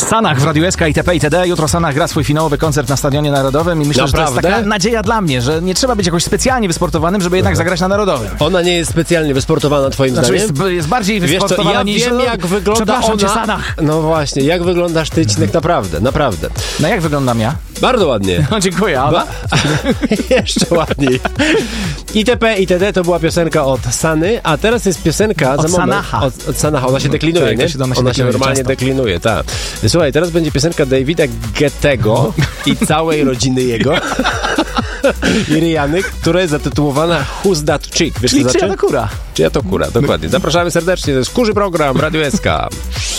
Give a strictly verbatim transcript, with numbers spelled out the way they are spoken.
Sanach w Radiu S K, itp. itd. Jutro Sanach gra swój finałowy koncert na Stadionie Narodowym i myślę, Naprawdę? że to jest taka nadzieja dla mnie, że nie trzeba być jakoś specjalnie wysportowanym, żeby jednak zagrać na Narodowym. Ona nie jest specjalnie wysportowana, twoim Znaczy zdaniem? jest, jest bardziej Wiesz co, wysportowana ja niż... wiem, jak wygląda Przepraszam ona. cię, Sanach. No właśnie, jak wyglądasz ty, Cinek, naprawdę, naprawdę. No jak wyglądam ja? Bardzo ładnie. No dziękuję, ale... Ba- Jeszcze ładniej. itp. itd. To była piosenka od Sany, a teraz jest piosenka... Od za moment, Sanaha. Od, od Sanaha. Ona się deklinuje, Tak, nie? to się- ona się Ona się deklinuje normalnie często. deklinuje, tak. Słuchaj, teraz będzie piosenka Davida Gettego i całej rodziny jego i Riany, która jest zatytułowana Who's That Chick? Wiesz, Czyli co czyja znaczy? to kura? Czyja to kura, dokładnie. Zapraszamy serdecznie, to jest Kurzy Program, Radio S K.